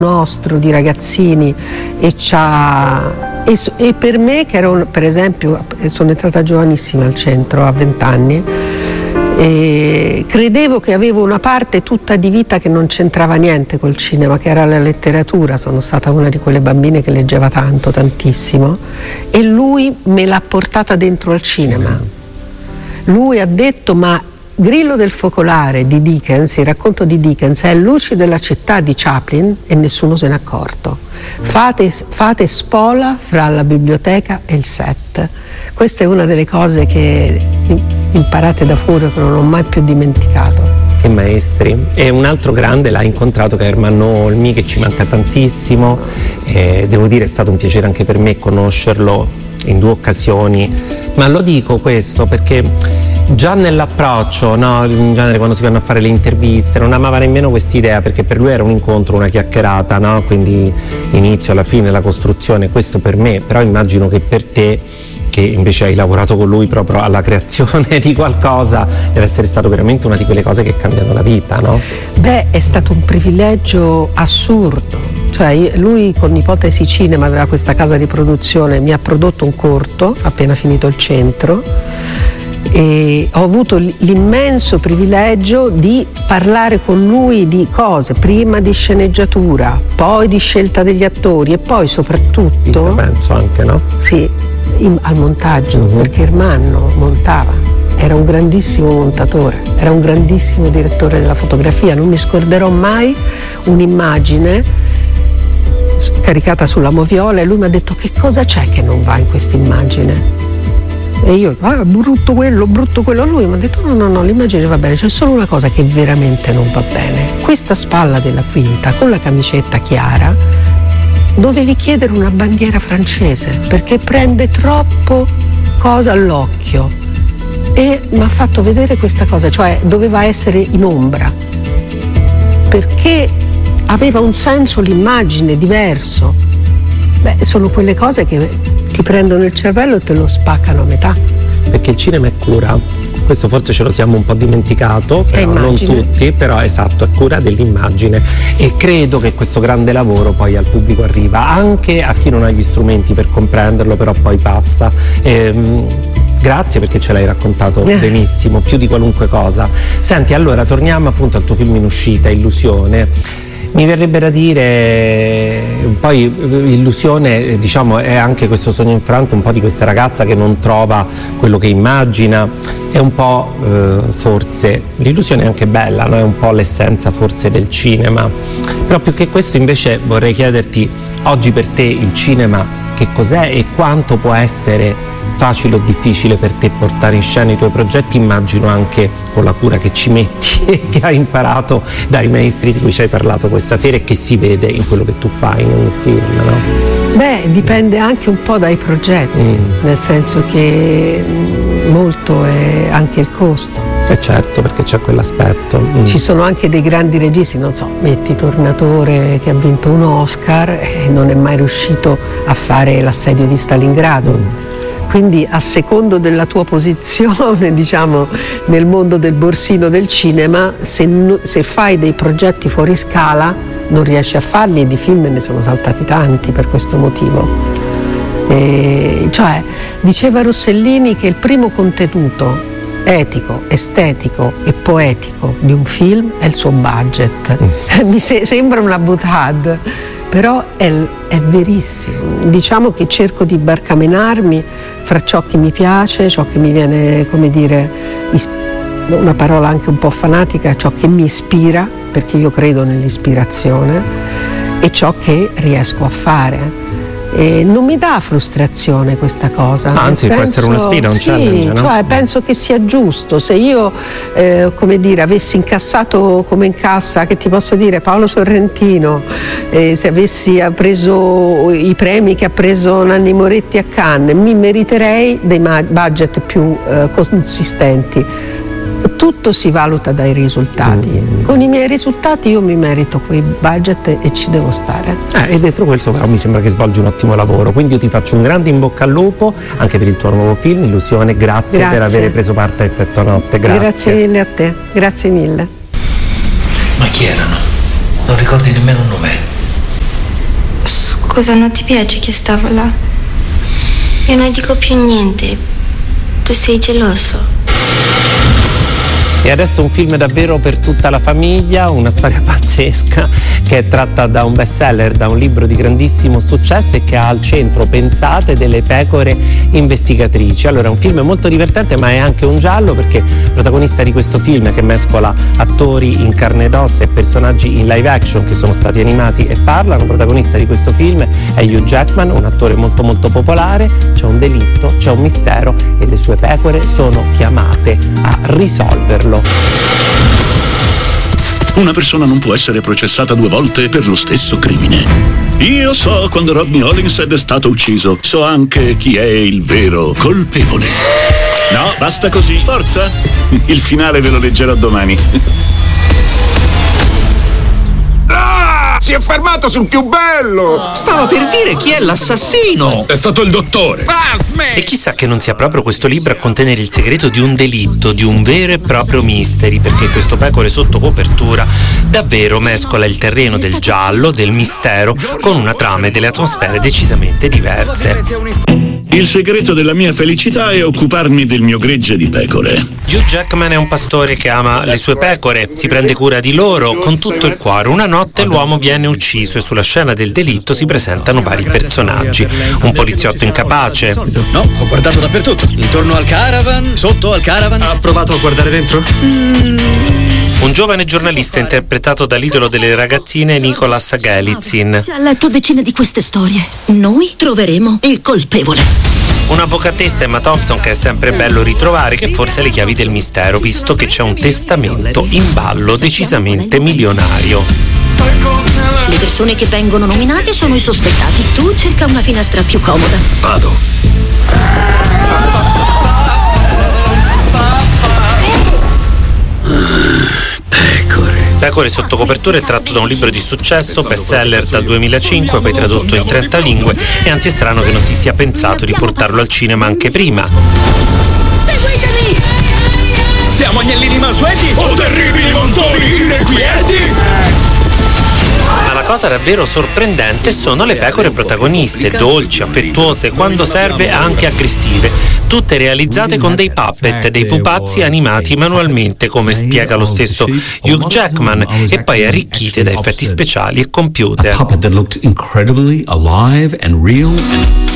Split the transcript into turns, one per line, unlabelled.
nostro di ragazzini e per me che ero, per esempio, sono entrata giovanissima al centro a 20 anni e credevo che avevo una parte tutta di vita che non c'entrava niente col cinema, che era la letteratura. Sono stata una di quelle bambine che leggeva tanto, tantissimo, e lui me l'ha portata dentro al cinema. Lui ha detto: ma Grillo del focolare di Dickens, il racconto di Dickens, è Luci della città di Chaplin e nessuno se n'è accorto. Fate spola fra la biblioteca e il set. Questa è una delle cose che imparate da Furio, che non ho mai più dimenticato.
E maestri. E un altro grande l'ha incontrato, che è Ermanno Olmi, che ci manca tantissimo. Devo dire, è stato un piacere anche per me conoscerlo in 2 occasioni, ma lo dico questo perché già nell'approccio, no, in genere quando si vanno a fare le interviste, non amava nemmeno quest'idea, perché per lui era un incontro, una chiacchierata, no? Quindi l'inizio, alla fine, la costruzione, questo per me, però immagino che per te, che invece hai lavorato con lui proprio alla creazione di qualcosa, deve essere stato veramente una di quelle cose che cambiano la vita, no?
Beh, è stato un privilegio assurdo. Cioè, lui con Ipotesi Cinema aveva questa casa di produzione, mi ha prodotto un corto appena finito il centro, e ho avuto l'immenso privilegio di parlare con lui di cose, prima di sceneggiatura, poi di scelta degli attori e poi soprattutto,
penso anche, no?
Sì, al montaggio, perché Ermanno montava, era un grandissimo montatore, era un grandissimo direttore della fotografia. Non mi scorderò mai un'immagine caricata sulla moviola e lui mi ha detto: che cosa c'è che non va in questa immagine? E io, brutto quello. Lui mi ha detto: no, l'immagine va bene, c'è solo una cosa che veramente non va bene. Questa spalla della quinta con la camicetta chiara, dovevi chiedere una bandiera francese, perché prende troppo cosa all'occhio. E mi ha fatto vedere questa cosa, cioè doveva essere in ombra, perché aveva un senso l'immagine diverso. Beh, sono quelle cose che ti prendono il cervello e te lo spaccano a metà.
Perché il cinema è cura, questo forse ce lo siamo un po' dimenticato, però non tutti, però esatto, è cura dell'immagine, e credo che questo grande lavoro poi al pubblico arriva, anche a chi non ha gli strumenti per comprenderlo, però poi passa. Grazie, perché ce l'hai raccontato benissimo, più di qualunque cosa. Senti, allora torniamo appunto al tuo film in uscita, Illusione. Mi verrebbe da dire, poi Illusione, diciamo, è anche questo sogno infranto, un po' di questa ragazza che non trova quello che immagina, è un po' forse, l'illusione è anche bella, no? È un po' l'essenza forse del cinema, però più che questo invece vorrei chiederti, oggi per te il cinema che cos'è e quanto può essere facile o difficile per te portare in scena i tuoi progetti, immagino anche con la cura che ci metti e che hai imparato dai maestri di cui ci hai parlato questa sera e che si vede in quello che tu fai in ogni film, no?
Beh, dipende anche un po' dai progetti, nel senso che molto è anche il costo.
Certo, perché c'è quell'aspetto.
Ci sono anche dei grandi registi, non so, metti Tornatore che ha vinto un Oscar e non è mai riuscito a fare l'assedio di Stalingrado. Quindi a secondo della tua posizione, diciamo, nel mondo del borsino del cinema, se fai dei progetti fuori scala non riesci a farli, e di film ne sono saltati tanti per questo motivo. Cioè, diceva Rossellini che il primo contenuto etico, estetico e poetico di un film è il suo budget. Mi sembra una boutade, però è verissimo. Diciamo che cerco di barcamenarmi fra ciò che mi piace, ciò che mi viene, come dire, una parola anche un po' fanatica, ciò che mi ispira, perché io credo nell'ispirazione, e ciò che riesco a fare. E non mi dà frustrazione questa cosa.
Anzi, può essere una sfida, un challenge, no?
Cioè, penso che sia giusto. Se io, come dire, avessi incassato come incassa, che ti posso dire, Paolo Sorrentino, se avessi preso i premi che ha preso Nanni Moretti a Cannes, mi meriterei dei budget più consistenti. Tutto si valuta dai risultati. Con i miei risultati io mi merito quei budget e ci devo stare.
E dentro questo però mi sembra che svolgi un ottimo lavoro, quindi io ti faccio un grande in bocca al lupo anche per il tuo nuovo film, Illusione. Grazie per aver preso parte a Effetto Notte.
Grazie mille a te, grazie mille.
Ma chi erano? Non ricordi nemmeno un nome? Cosa non ti piace che stavo là? Io non dico più niente. Tu sei geloso.
E adesso un film davvero per tutta la famiglia, una storia pazzesca che è tratta da un bestseller, da un libro di grandissimo successo e che ha al centro, pensate, delle pecore investigatrici. Allora è un film molto divertente, ma è anche un giallo, perché il protagonista di questo film, che mescola attori in carne ed ossa e personaggi in live action che sono stati animati e parlano, il protagonista di questo film è Hugh Jackman, un attore molto molto popolare. C'è un delitto, c'è un mistero e le sue pecore sono chiamate a risolverlo.
Una persona non può essere processata 2 volte per lo stesso crimine. Io so quando Rodney Hollingshead è stato ucciso. So anche chi è il vero colpevole. No, basta così. Forza! Il finale ve lo leggerò domani.
Si è fermato sul più bello!
Stavo per dire chi è l'assassino!
È stato il dottore!
E chissà che non sia proprio questo libro a contenere il segreto di un delitto, di un vero e proprio mystery, perché questo Pecore sotto copertura davvero mescola il terreno del giallo, del mistero, con una trama e delle atmosfere decisamente diverse.
Il segreto della mia felicità è occuparmi del mio gregge di pecore.
Hugh Jackman è un pastore che ama le sue pecore, si prende cura di loro con tutto il cuore. Una notte l'uomo viene ucciso e sulla scena del delitto si presentano vari personaggi. Un poliziotto incapace.
No, ho guardato dappertutto. Intorno al caravan, sotto al caravan.
Ha provato a guardare dentro?
Un giovane giornalista interpretato dall'idolo delle ragazzine Nicholas Galitzin.
Ha letto decine di queste storie. Noi troveremo il colpevole.
Un'avvocatessa, Emma Thompson, che è sempre bello ritrovare, che forse ha le chiavi del mistero, visto che c'è un testamento in ballo decisamente milionario.
Le persone che vengono nominate sono i sospettati. Tu cerca una finestra più comoda.
Vado.
Pecore sotto copertura è tratto da un libro di successo, bestseller dal 2005, poi tradotto in 30 lingue, e anzi è strano che non si sia pensato di portarlo al cinema anche prima.
Seguitemi!
Siamo agnellini mansueti o terribili montoni irrequieti?
Ma la cosa davvero sorprendente sono le pecore protagoniste, dolci, affettuose, quando serve anche aggressive, tutte realizzate con dei puppet, dei pupazzi animati manualmente, come spiega lo stesso Hugh Jackman, e poi arricchite da effetti speciali e computer.
A puppet that looked incredibly alive and real.